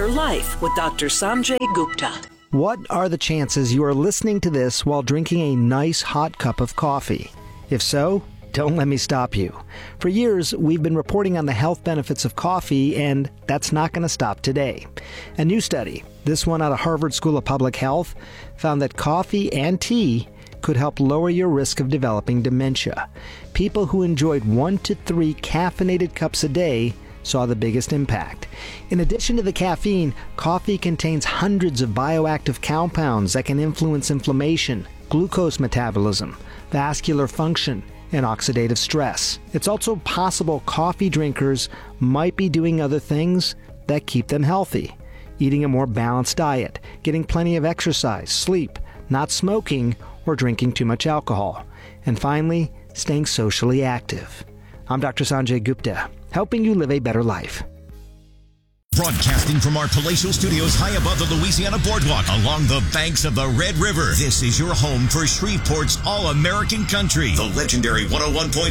Better Life with Dr. Sanjay Gupta. What are the chances you are listening to this while drinking a nice hot cup of coffee? If so, don't let me stop you. For years, we've been reporting on the health benefits of coffee, and that's not going to stop today. A new study, this one out of Harvard School of Public Health, found that coffee and tea could help lower your risk of developing dementia. People who enjoyed 1 to 3 caffeinated cups a day saw the biggest impact. In addition to the caffeine, coffee contains hundreds of bioactive compounds that can influence inflammation, glucose metabolism, vascular function, and oxidative stress. It's also possible coffee drinkers might be doing other things that keep them healthy. Eating a more balanced diet, getting plenty of exercise, sleep, not smoking, or drinking too much alcohol. And finally, staying socially active. I'm Dr. Sanjay Gupta, helping you live a better life. Broadcasting from our palatial studios high above the Louisiana Boardwalk along the banks of the Red River. This is your home for Shreveport's All-American Country. The legendary 101.1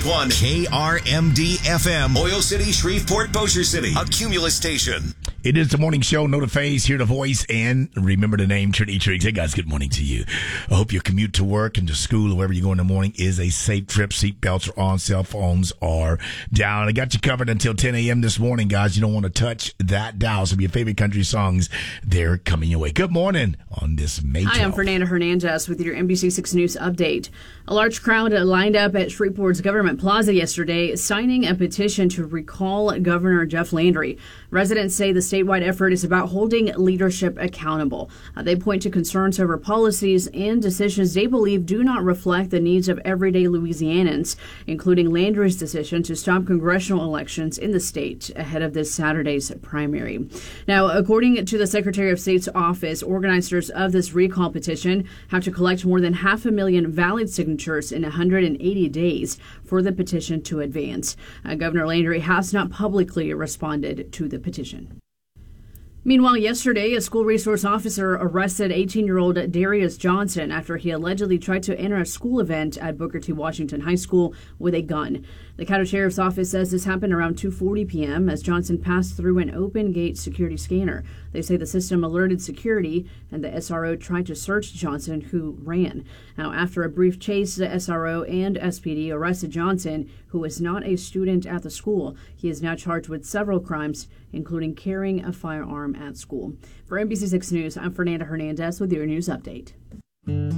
KRMD-FM. Oil City, Shreveport, Bossier City. A Cumulus station. It is the morning show. Know the face, hear the voice, and remember the name, Trinity Triggs. Hey, guys, good morning to you. I hope your commute to work and to school or wherever you go in the morning is a safe trip. Seat belts are on, cell phones are down. I got you covered until 10 a.m. this morning, guys. You don't want to touch that dial. Some of your favorite country songs, they're coming your way. Good morning on this May 12th. Hi, I'm Fernanda Hernandez with your NBC6 News update. A large crowd lined up at Shreveport's Government Plaza yesterday, signing a petition to recall Governor Jeff Landry. Residents say the statewide effort is about holding leadership accountable. They point to concerns over policies and decisions they believe do not reflect the needs of everyday Louisianans, including Landry's decision to stop congressional elections in the state ahead of this Saturday's primary. Now, according to the Secretary of State's office, organizers of this recall petition have to collect more than 500,000 valid signatures in 180 days for the petition to advance. Governor Landry has not publicly responded to the petition. Meanwhile, yesterday, a school resource officer arrested 18-year-old Darius Johnson after he allegedly tried to enter a school event at Booker T. Washington High School with a gun. The Caddo Sheriff's Office says this happened around 2:40 p.m. as Johnson passed through an open gate security scanner. They say the system alerted security, and the SRO tried to search Johnson, who ran. Now, after a brief chase, the SRO and SPD arrested Johnson, who is not a student at the school. He is now charged with several crimes, including carrying a firearm at school. For NBC6 News, I'm Fernanda Hernandez with your news update.